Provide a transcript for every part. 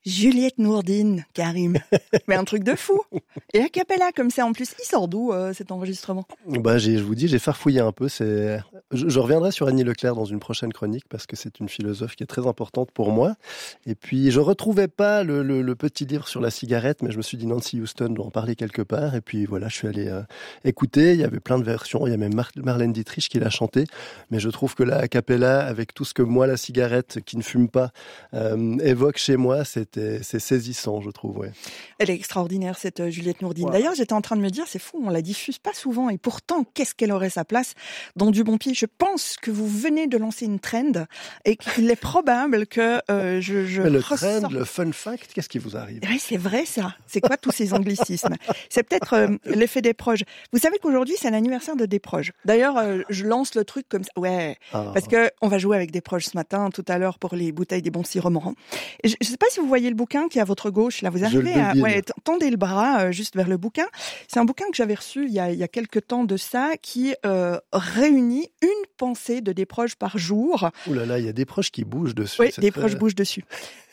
Juliette Nourdine, Karim. Mais un truc de fou. Et a cappella comme ça en plus. Il sort d'où cet enregistrement ? Je vous dis, j'ai farfouillé un peu. Je reviendrai sur Annie Leclerc dans une prochaine chronique parce que c'est une philosophe qui est très importante pour moi. Et puis, je retrouvais pas le petit livre sur la cigarette, mais je me suis dit Nancy Houston doit en parler quelque part. Et puis voilà, je suis allé écouter. Il y avait plein de versions. Il y a même Marlène Dietrich qui l'a chanté. Mais je trouve que là, a cappella, avec tout ce que moi, la cigarette, qui ne fume pas, évoque chez moi, c'est saisissant, je trouve. Ouais. Elle est extraordinaire, cette Juliette Nourdine. Wow. D'ailleurs, j'étais en train de me dire, c'est fou, on la diffuse pas souvent. Et pourtant, qu'est-ce qu'elle aurait sa place dans Du Bon Pied ? Je pense que vous venez de lancer une trend et qu'il est probable que le trend, le fun fact, qu'est-ce qui vous arrive ? Oui, c'est vrai ça. C'est quoi tous ces anglicismes ? C'est peut-être l'effet des proches. Vous savez qu'aujourd'hui, c'est l'anniversaire de Desproges. D'ailleurs, je lance le truc comme ça. Ouais, parce que on va jouer avec Desproges ce matin, tout à l'heure, pour les bouteilles des bons Roman. Je ne sais pas si vous voyez le bouquin qui est à votre gauche. Là, vous arrivez à tendez le bras juste vers le bouquin. C'est un bouquin que j'avais reçu il y a quelques temps de ça, qui réunit une pensée de Desproges par jour. Ouh là là, il y a des proches qui bougent dessus. Oui, Desproges bougent dessus.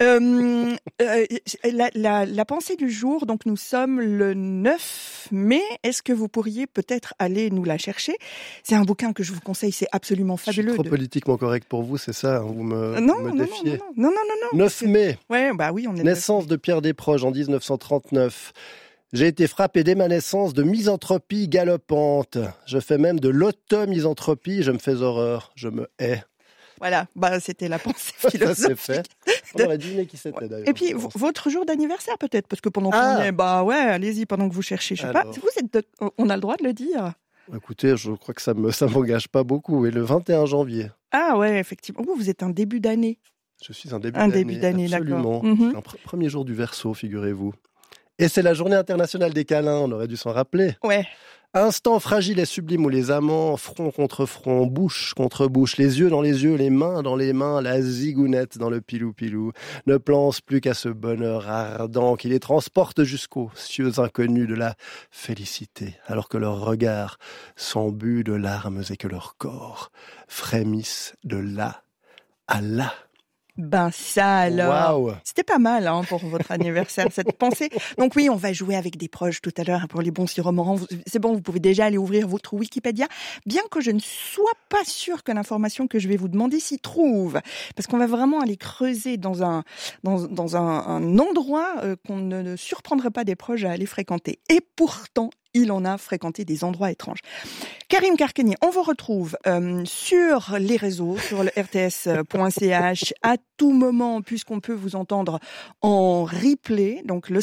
La pensée du jour, donc nous sommes le 9 mai. Est-ce que vous pourriez peut-être aller nous la chercher ? C'est un bouquin que je vous conseille, c'est absolument fabuleux. Je suis trop politiquement correct pour vous, c'est ça ? Vous me défiez. Non. 9 mai. Ouais, bah oui, on est. Naissance de Pierre Desproges en 1939. J'ai été frappé dès ma naissance de misanthropie galopante. Je fais même de l'automisanthropie. Je me fais horreur. Je me hais. Voilà, c'était la pensée philosophique. Ça c'est fait. On aurait deviné qui c'était d'ailleurs. Et puis, votre jour d'anniversaire peut-être, parce que pendant qu'on y est, allez-y, pendant que vous cherchez, je sais pas. On a le droit de le dire. Écoutez, je crois que ça m'engage pas beaucoup. Et le 21 janvier. Ah ouais, effectivement. Vous êtes un début d'année. Je suis un début d'année, absolument. D'accord. Un premier jour du Verseau, figurez-vous. Et c'est la journée internationale des câlins, on aurait dû s'en rappeler. Ouais. Instant fragile et sublime où les amants, front contre front, bouche contre bouche, les yeux dans les yeux, les mains dans les mains, la zigounette dans le pilou-pilou, ne pensent plus qu'à ce bonheur ardent qui les transporte jusqu'aux cieux inconnus de la félicité, alors que leurs regards s'embuent de larmes et que leurs corps frémissent de là à là. Ça alors, wow. C'était pas mal pour votre anniversaire, cette pensée. Donc oui, on va jouer avec Desproges tout à l'heure pour les bons siromorants. C'est bon, vous pouvez déjà aller ouvrir votre Wikipédia, bien que je ne sois pas sûre que l'information que je vais vous demander s'y trouve. Parce qu'on va vraiment aller creuser dans un endroit qu'on ne surprendrait pas Desproges à aller fréquenter. Et pourtant, il en a fréquenté des endroits étranges. Karim Karkeni, on vous retrouve sur les réseaux, sur le rts.ch à tout moment, puisqu'on peut vous entendre en replay. Donc le